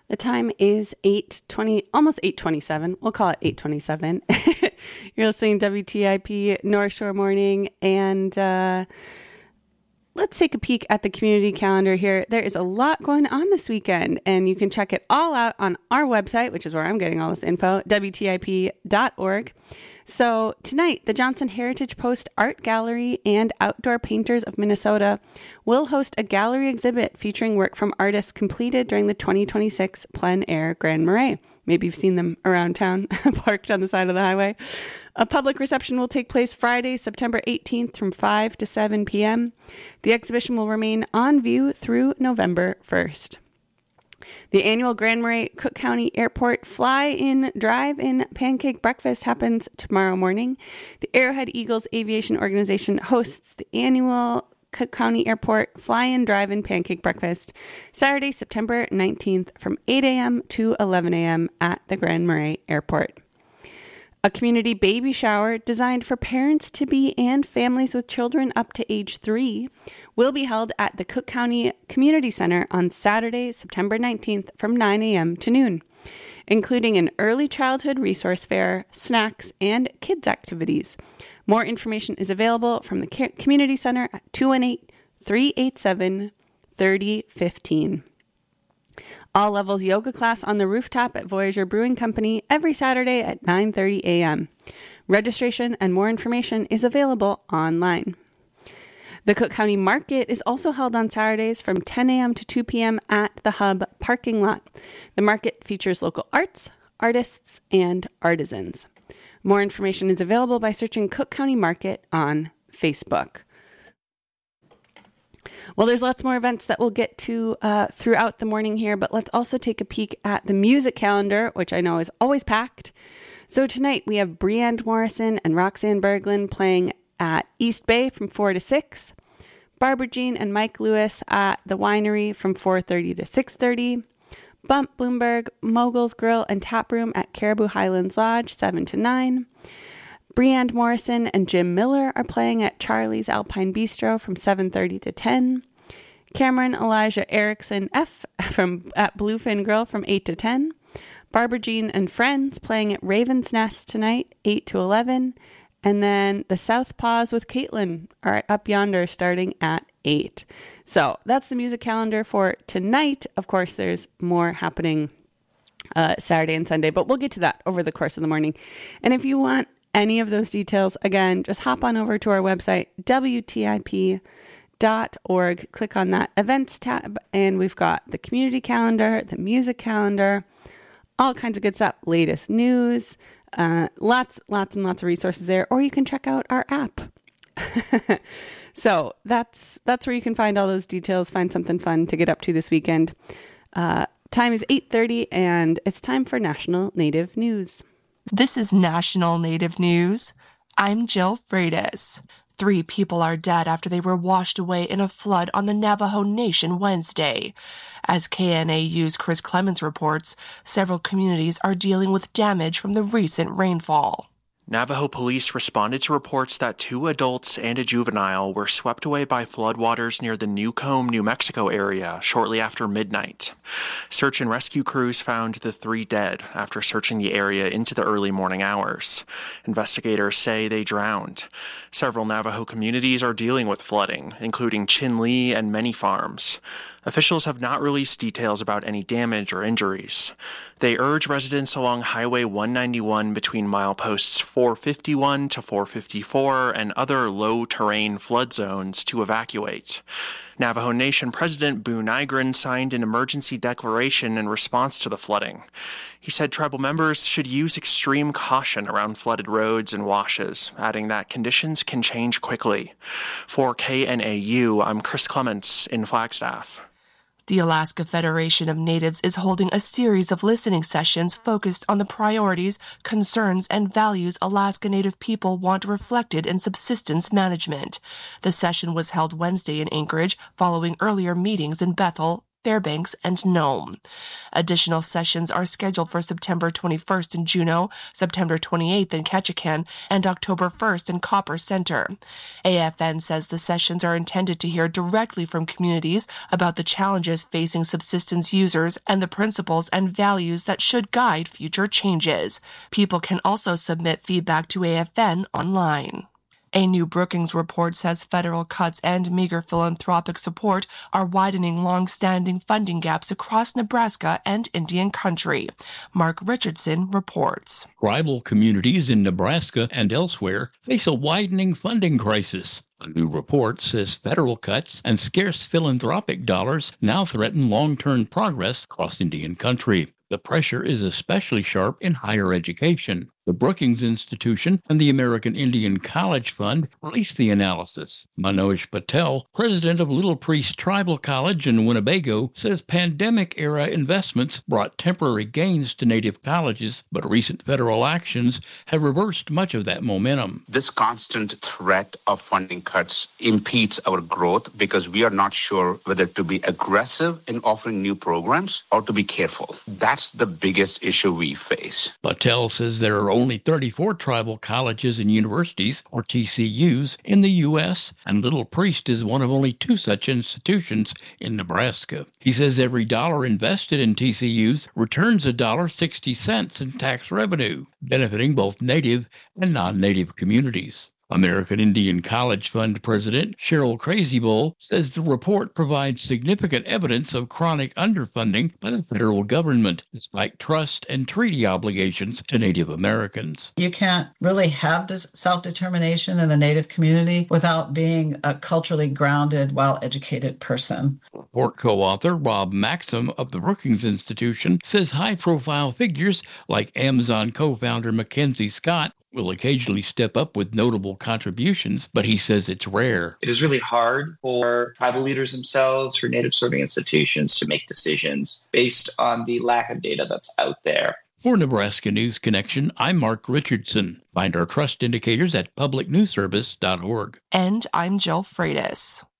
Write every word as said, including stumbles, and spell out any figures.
The time is eight twenty, almost eight twenty-seven. We'll call it eight twenty-seven. You're listening to W T I P North Shore Morning, and uh, let's take a peek at the community calendar here. There is a lot going on this weekend, and you can check it all out on our website, which is where I'm getting all this info, W T I P dot org. So tonight, the Johnson Heritage Post Art Gallery and Outdoor Painters of Minnesota will host a gallery exhibit featuring work from artists completed during the twenty twenty-six Plein Air Grand Marais. Maybe you've seen them around town, parked on the side of the highway. A public reception will take place Friday, September eighteenth from five to seven p.m. The exhibition will remain on view through November first. The annual Grand Marais Cook County Airport Fly-In Drive-In Pancake Breakfast happens tomorrow morning. The Arrowhead Eagles Aviation Organization hosts the annual Cook County Airport Fly-In Drive-In Pancake Breakfast Saturday, September nineteenth from eight a.m. to eleven a.m. at the Grand Marais Airport. A community baby shower designed for parents-to-be and families with children up to age three will be held at the Cook County Community Center on Saturday, September nineteenth from nine a.m. to noon, including an early childhood resource fair, snacks, and kids activities. More information is available from the Community Center at two one eight, three eight seven, three oh one five. All levels yoga class on the rooftop at Voyager Brewing Company every Saturday at nine thirty a.m. Registration and more information is available online. The Cook County Market is also held on Saturdays from ten a.m. to two p.m. at the Hub parking lot. The market features local arts, artists, and artisans. More information is available by searching Cook County Market on Facebook. Well, there's lots more events that we'll get to uh, throughout the morning here, but let's also take a peek at the music calendar, which I know is always packed. So tonight we have Breand Morrison and Roxanne Berglund playing at East Bay from four to six. Barbara Jean and Mike Lewis at the Winery from four thirty to six thirty. Bump Bloomberg, Mogul's Grill and Tap Room at Caribou Highlands Lodge, seven to nine. Breand Morrison and Jim Miller are playing at Charlie's Alpine Bistro from seven thirty to ten. Cameron Elijah Erickson F. from at Bluefin Grill from eight to ten. Barbara Jean and Friends playing at Raven's Nest tonight, eight to eleven. And then the Southpaws with Caitlin are up yonder starting at eight. So that's the music calendar for tonight. Of course, there's more happening uh, Saturday and Sunday, but we'll get to that over the course of the morning. And if you want any of those details, again, just hop on over to our website, W T I P dot org. Click on that events tab, and we've got the community calendar, the music calendar, all kinds of good stuff, latest news, uh, lots, lots and lots of resources there, or you can check out our app. So that's that's where you can find all those details, find something fun to get up to this weekend. Uh, time is eight thirty, and it's time for National Native News. This is National Native News. I'm Jill Freitas. Three people are dead after they were washed away in a flood on the Navajo Nation Wednesday. As K N A U's Chris Clements reports, several communities are dealing with damage from the recent rainfall. Navajo police responded to reports that two adults and a juvenile were swept away by floodwaters near the Newcomb, New Mexico area shortly after midnight. Search and rescue crews found the three dead after searching the area into the early morning hours. Investigators say they drowned. Several Navajo communities are dealing with flooding, including Chinle and many farms. Officials have not released details about any damage or injuries. They urge residents along Highway one ninety-one between mileposts four fifty-one to four fifty-four and other low-terrain flood zones to evacuate. Navajo Nation President Boo Nygren signed an emergency declaration in response to the flooding. He said tribal members should use extreme caution around flooded roads and washes, adding that conditions can change quickly. For K N A U, I'm Chris Clements in Flagstaff. The Alaska Federation of Natives is holding a series of listening sessions focused on the priorities, concerns, and values Alaska Native people want reflected in subsistence management. The session was held Wednesday in Anchorage, following earlier meetings in Bethel, Fairbanks, and Nome. Additional sessions are scheduled for September twenty-first in Juneau, September twenty-eighth in Ketchikan, and October first in Copper Center. A F N says the sessions are intended to hear directly from communities about the challenges facing subsistence users and the principles and values that should guide future changes. People can also submit feedback to A F N online. A new Brookings report says federal cuts and meager philanthropic support are widening long-standing funding gaps across Nebraska and Indian country. Mark Richardson reports. Tribal communities in Nebraska and elsewhere face a widening funding crisis. A new report says federal cuts and scarce philanthropic dollars now threaten long-term progress across Indian country. The pressure is especially sharp in higher education. The Brookings Institution and the American Indian College Fund released the analysis. Manoj Patel, president of Little Priest Tribal College in Winnebago, says pandemic-era investments brought temporary gains to Native colleges, but recent federal actions have reversed much of that momentum. This constant threat of funding cuts impedes our growth because we are not sure whether to be aggressive in offering new programs or to be careful. That's the biggest issue we face. Patel says there are only thirty-four tribal colleges and universities, or T C Us, in the U S, and Little Priest is one of only two such institutions in Nebraska. He says every dollar invested in T C Us returns a dollar sixty cents in tax revenue, benefiting both Native and non-Native communities. American Indian College Fund President Cheryl Crazybull says the report provides significant evidence of chronic underfunding by the federal government, despite trust and treaty obligations to Native Americans. You can't really have this self-determination in the Native community without being a culturally grounded, well-educated person. Report co-author Rob Maxim of the Brookings Institution says high-profile figures like Amazon co-founder Mackenzie Scott will occasionally step up with notable contributions, but he says it's rare. It is really hard for tribal leaders themselves, for Native serving institutions to make decisions based on the lack of data that's out there. For Nebraska News Connection, I'm Mark Richardson. Find our trust indicators at public news service dot org. And I'm Jill Freitas.